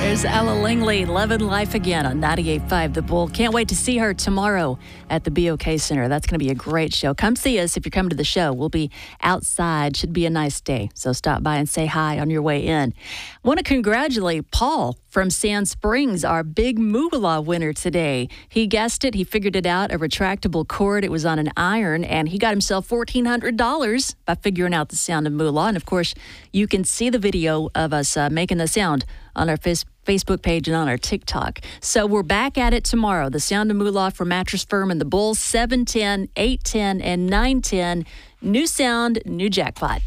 There's Ella Langley, Lovin' Life Again on 98.5 The Bull. Can't wait to see her tomorrow at the BOK Center. That's going to be a great show. Come see us if you're coming to the show. We'll be outside. Should be a nice day. So stop by and say hi on your way in. Want to congratulate Paul from Sand Springs, our big Moolah winner today. He guessed it. He figured it out. A retractable cord. It was on an iron, and he got himself $1,400 by figuring out the sound of Moolah. And, of course, you can see the video of us making the sound on our Facebook page and on our TikTok. So we're back at it tomorrow. The Sound of Moolah from Mattress Firm and the Bull, 7:10, 8:10, and 9:10. New sound, new jackpot.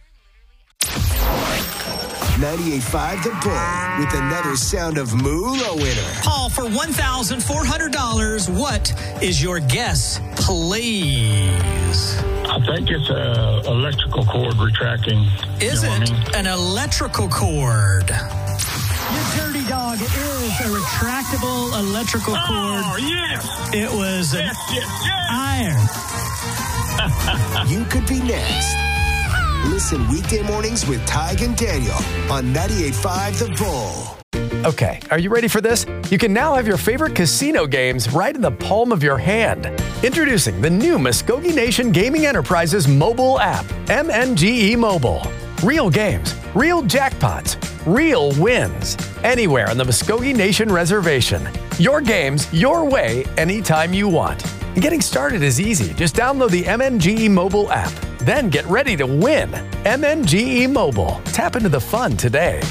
98.5 The Bull with another Sound of Moolah winner. Paul, for $1,400, what is your guess, please? I think it's an electrical cord retracting. Is it an electrical cord? You dirty dog, it is a retractable electrical cord. Oh, yes. It was an iron. You could be next. Listen weekday mornings with Tig and Daniel on 98.5 The Bull. Okay, are you ready for this? You can now have your favorite casino games right in the palm of your hand. Introducing the new Muskogee Nation Gaming Enterprises mobile app, MNGE Mobile. Real games, real jackpots, real wins. Anywhere on the Muskogee Nation Reservation. Your games, your way, anytime you want. And getting started is easy. Just download the MNGE Mobile app. Then get ready to win. MNGE Mobile. Tap into the fun today.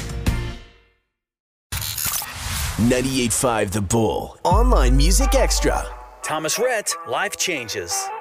98.5 The Bull. Online Music Extra. Thomas Rhett, Life Changes.